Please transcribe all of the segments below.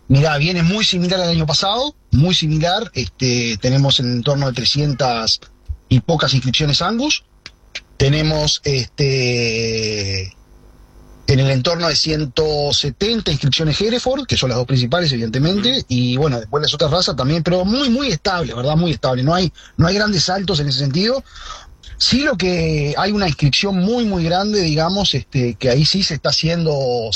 Mirá, viene muy similar al año pasado, muy similar. Tenemos en torno de 300 y pocas inscripciones Angus. Tenemos en el entorno de 170 inscripciones Hereford, que son las dos principales, evidentemente, y bueno, después las otras razas también, pero muy estable, ¿verdad? Muy estable. No hay grandes saltos en ese sentido. Sí, lo que hay una inscripción muy grande, digamos, que ahí sí se está haciendo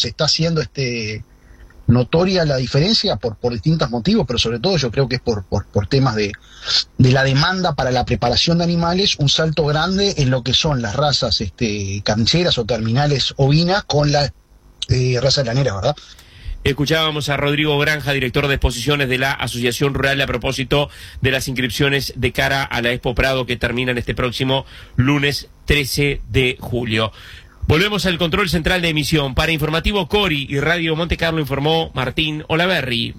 notoria la diferencia por distintos motivos, pero sobre todo yo creo que es por temas de la demanda para la preparación de animales, un salto grande en lo que son las razas cancheras o terminales ovinas con la raza llanera, ¿verdad? Escuchábamos a Rodrigo Granja, director de exposiciones de la Asociación Rural, a propósito de las inscripciones de cara a la Expo Prado que terminan este próximo lunes 13 de julio. Volvemos al control central de emisión. Para Informativo Cori y Radio Monte Carlo informó Martín Olaverri.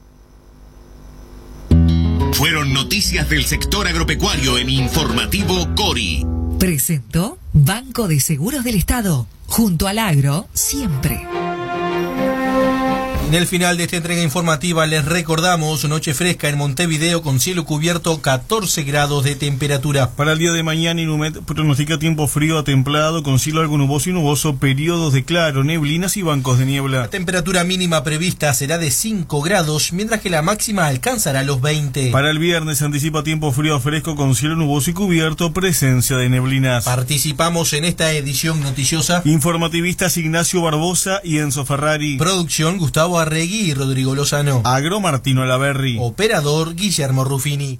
Fueron noticias del sector agropecuario en Informativo Cori. Presentó Banco de Seguros del Estado. Junto al agro, siempre. En el final de esta entrega informativa les recordamos noche fresca en Montevideo con cielo cubierto, 14 grados de temperatura. Para el día de mañana Inumet pronostica tiempo frío a templado con cielo algo nuboso y nuboso, periodos de claro, neblinas y bancos de niebla. La temperatura mínima prevista será de 5 grados, mientras que la máxima alcanzará los 20. Para el viernes se anticipa tiempo frío a fresco con cielo nuboso y cubierto, presencia de neblinas. Participamos en esta edición noticiosa informativistas Ignacio Barbosa y Enzo Ferrari. Producción Gustavo Arregui y Rodrigo Lozano. Agro Martino Olaverri. Operador Guillermo Ruffini.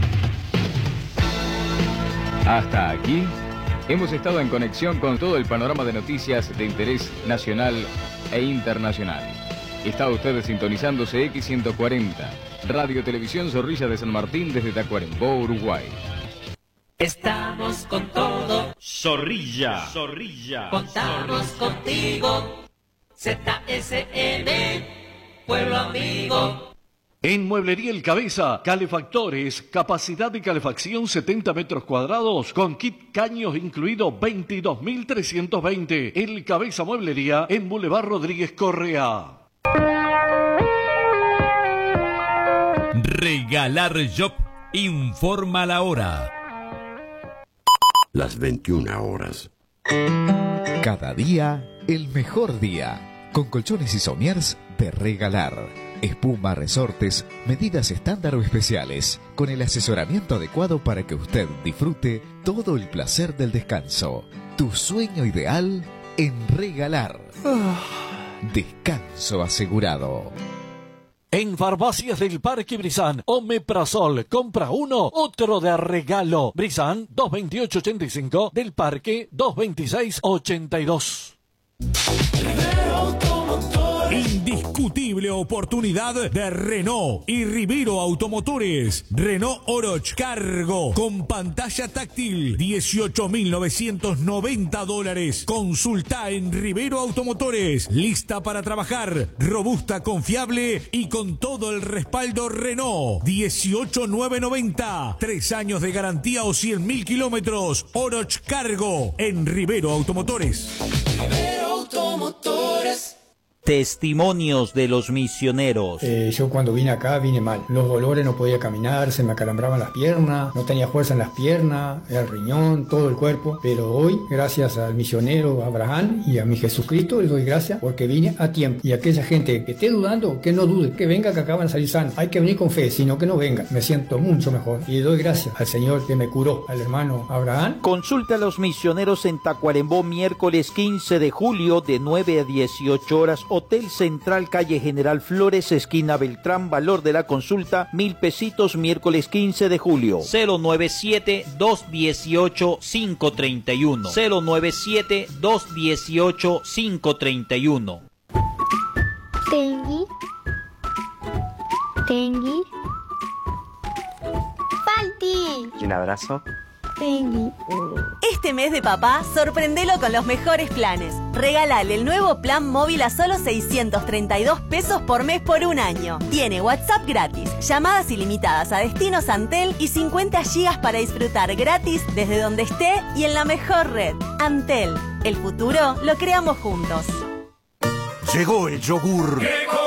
Hasta aquí hemos estado en conexión con todo el panorama de noticias de interés nacional e internacional. Está usted sintonizando CX140, Radio Televisión Zorrilla de San Martín desde Tacuarembó, Uruguay. Estamos con todo. Zorrilla. Contamos contigo. ZSM, pueblo amigo. En Mueblería El Cabeza, calefactores, capacidad de calefacción 70 metros cuadrados, con kit caños incluido 22.320. El Cabeza Mueblería en Boulevard Rodríguez Correa. Regalar Shop informa la hora. Las 21 horas. Cada día, el mejor día. Con colchones y somiers de Regalar. Espuma, resortes, medidas estándar o especiales. Con el asesoramiento adecuado para que usted disfrute todo el placer del descanso. Tu sueño ideal en Regalar. Descanso asegurado. En Farmacias del Parque Brizán, Omeprazol, compra uno, otro de regalo. Brizán, 228.85, del Parque, 226.82. Indiscutible oportunidad de Renault y Rivero Automotores. Renault Oroch Cargo con pantalla táctil, $18.990. Consulta en Rivero Automotores. Lista para trabajar, robusta, confiable y con todo el respaldo Renault. 18.990. 3 años de garantía o 100.000 kilómetros. Oroch Cargo en Rivero Automotores. Rivero Automotores. Testimonios de los misioneros. Yo cuando vine acá vine mal. Los dolores, no podía caminar, se me acalambraban las piernas, no tenía fuerza en las piernas, el riñón, todo el cuerpo. Pero hoy, gracias al misionero Abraham y a mi Jesucristo, les doy gracias porque vine a tiempo. Y aquella gente que esté dudando, que no dude, que venga, que acaban de salir sanos. Hay que venir con fe, sino que no venga. Me siento mucho mejor. Y le doy gracias al Señor que me curó, al hermano Abraham. Consulta a los misioneros en Tacuarembó miércoles 15 de julio de 9 a 18 horas. Hotel Central, calle General Flores, esquina Beltrán. Valor de la consulta, 1,000 pesitos, miércoles 15 de julio. 097-218-531. 097-218-531. Tengui. Falti. Y un abrazo. Este mes de papá, sorprendelo con los mejores planes. Regálale el nuevo plan móvil a solo 632 pesos por mes por un año. Tiene WhatsApp gratis, llamadas ilimitadas a destinos Antel y 50 gigas para disfrutar gratis desde donde esté y en la mejor red. Antel, el futuro lo creamos juntos. Llegó el yogur.